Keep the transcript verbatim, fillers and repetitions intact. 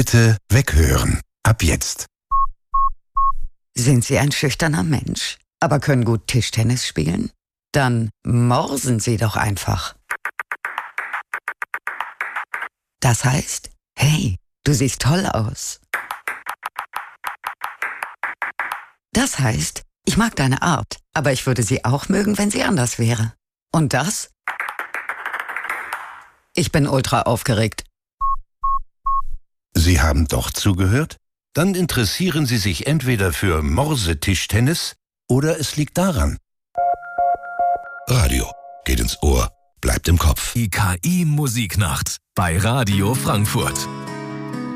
Bitte weghören. Ab jetzt. Sind Sie ein schüchterner Mensch, aber können gut Tischtennis spielen? Dann morsen Sie doch einfach. Das heißt, hey, du siehst toll aus. Das heißt, ich mag deine Art, aber ich würde sie auch mögen, wenn sie anders wäre. Und das? Ich bin ultra aufgeregt. Sie haben doch zugehört? Dann interessieren Sie sich entweder für Morsetischtennis oder es liegt daran. Radio geht ins Ohr, bleibt im Kopf. Die K I-Musiknacht bei Radio Frankfurt.